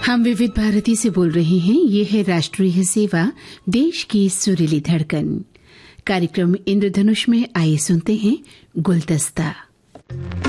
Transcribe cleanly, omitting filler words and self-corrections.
हम विविध भारती से बोल रहे हैं। ये है राष्ट्रीय सेवा, देश की सुरीली धड़कन। कार्यक्रम इंद्रधनुष में आइए सुनते हैं गुलदस्ता।